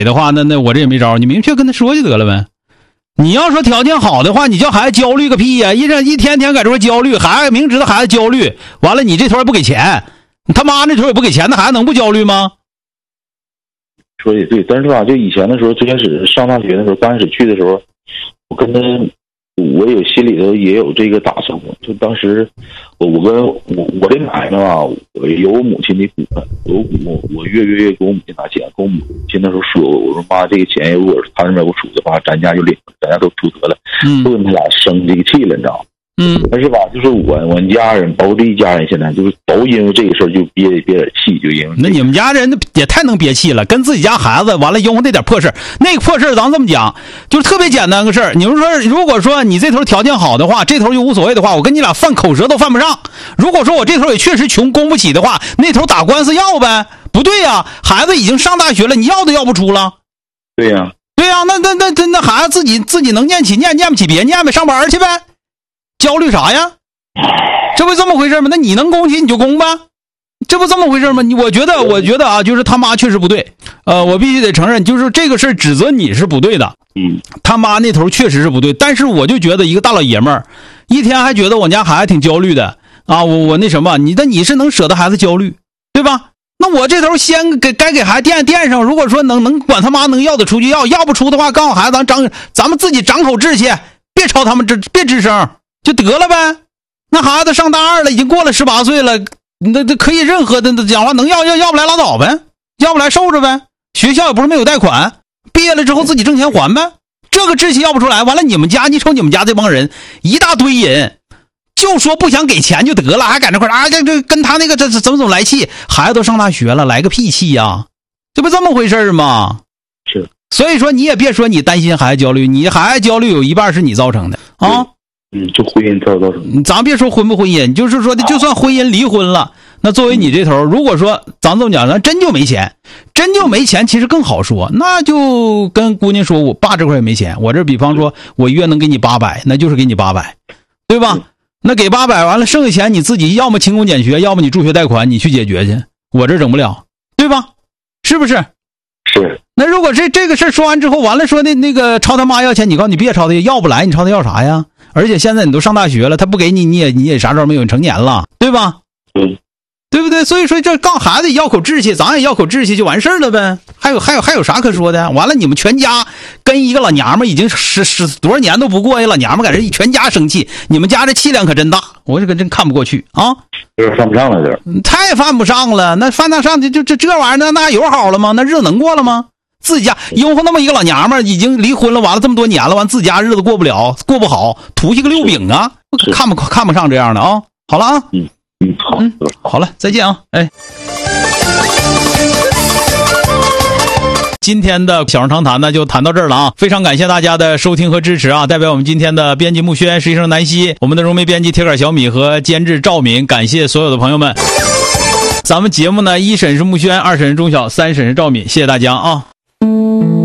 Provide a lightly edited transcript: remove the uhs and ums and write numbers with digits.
的话，那我这也没招，你明确跟他说就得了呗。你要说条件好的话，你叫孩子焦虑个屁呀！一天天搁这块焦虑，孩子明知道孩子焦虑，完了你这头也不给钱，你他妈那头也不给钱，那孩子能不焦虑吗？ 说也对，但是吧，就以前的时候，最开始上大学的时候，刚开始去的时候，我跟他，我有心里头也有这个打算。就当时我这买卖吧，我有我母亲的股份，有股，我月给我母亲拿钱，跟我母亲那时候说，我说妈，这个钱如果是他那边给我出的话，咱家就领了，咱家都出得了，不跟他俩生这个气了，你知道吗？但是吧，就是我家人，包括这一家人，现在就是都因为这个事儿就憋点气，就因为那你们家人也太能憋气了，跟自己家孩子完了因为那点破事，那个破事咱这么讲，就是特别简单个事儿。你们说，如果说你这头条件好的话，这头就无所谓的话，我跟你俩犯口舌都犯不上。如果说我这头也确实穷，供不起的话，那头打官司要呗？不对呀，孩子已经上大学了，你要都要不出了。 对呀， 对呀，那孩子自己能念起念不起别念呗，上班去呗。焦虑啥呀？这不这么回事吗？那你能供起你就供呗，这不这么回事吗？我觉得啊，就是他妈确实不对。我必须得承认，就是这个事指责你是不对的。他妈那头确实是不对，但是我就觉得一个大老爷们儿，一天还觉得我家孩子挺焦虑的啊，我那什么，你是能舍得孩子焦虑，对吧？那我这头先该给孩子垫上，如果说能管他妈能要得出去要不出的话，告诉孩子咱们自己长口志气，别朝他们别吱声。就得了呗。那孩子上大二了，已经过了18岁了，那可以任何的讲话，能要不来拉倒呗，要不来受着呗。学校也不是没有贷款，毕业了之后自己挣钱还呗。这个志气要不出来，完了你瞅你们家这帮人一大堆人，就说不想给钱就得了，还赶这块啊，这跟他那个这怎么来气？孩子都上大学了，来个屁气呀！这不这么回事吗？ 是。 所以说你也别说你担心孩子焦虑，你孩子焦虑有一半是你造成的啊。 就婚姻造成。 咱别说婚不婚姻，就是说的，就算婚姻离婚了，那作为你这头，如果说咱这么讲，咱真就没钱，其实更好说，那就跟姑娘说，我爸这块也没钱，我这比方说我月能给你800，那就是给你800，对吧？那给800完了，剩下钱你自己要么勤工俭学，要么你助学贷款，你去解决去，我这整不了，对吧？是不是？ 是。 那如果这个事说完之后，完了说那个朝他妈要钱，你告诉你别朝他要不来，你朝他要啥呀？而且现在你都上大学了，他不给你，你也啥招没有，你成年了，对吧？对不对？所以说这告孩子也要口志气，咱也要口志气就完事儿了呗。还有啥可说的？完了，你们全家跟一个老娘们已经十多少年都不过，一老娘们搁这全家生气，你们家这气量可真大，我这个真看不过去啊！ 有点犯不上了，这太犯不上了。那犯得上就这玩意儿，那有好了吗？那日子能过了吗？自己家因为那么一个老娘们已经离婚了，完了这么多年了，完自家日子过不好，图些个溜饼啊，看不上这样的啊。好了啊，好了，再见啊，哎。今天的小声长谈呢就谈到这儿了啊，非常感谢大家的收听和支持啊！代表我们今天的编辑木轩、实习生南希，我们的融媒编辑铁杆小米和监制赵敏，感谢所有的朋友们。咱们节目呢，1审是木轩，2审是钟晓，3审是赵敏，谢谢大家啊！